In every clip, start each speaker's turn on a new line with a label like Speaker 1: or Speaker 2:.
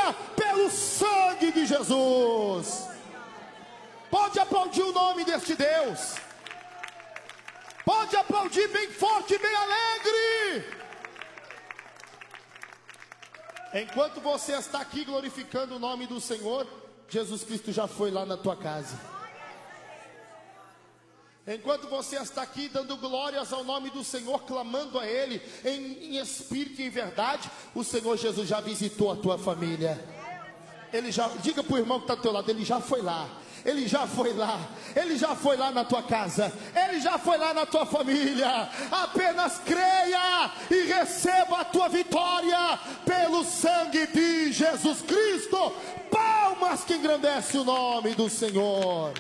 Speaker 1: pelo sangue de Jesus. Pode aplaudir o nome deste Deus. Pode aplaudir bem forte, bem alegre. Enquanto você está aqui glorificando o nome do Senhor, Jesus Cristo já foi lá na tua casa. Enquanto você está aqui dando glórias ao nome do Senhor, clamando a Ele em espírito e em verdade, o Senhor Jesus já visitou a tua família. Ele já, diga para o irmão que está do teu lado, Ele já foi lá. Ele já foi lá, Ele já foi lá na tua casa, Ele já foi lá na tua família. Apenas creia e receba a tua vitória pelo sangue de Jesus Cristo. Palmas que engrandece o nome do Senhor.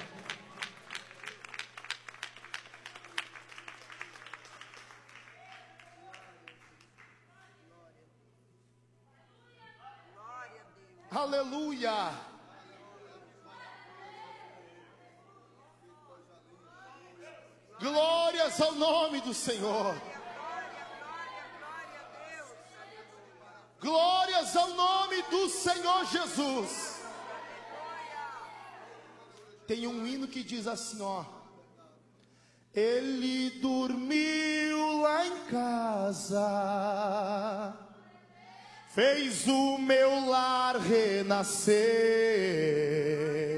Speaker 1: Aleluia. Glórias ao nome do Senhor. Glórias ao nome do Senhor Jesus. Tem um hino que diz assim, ó: Ele dormiu lá em casa, fez o meu lar renascer.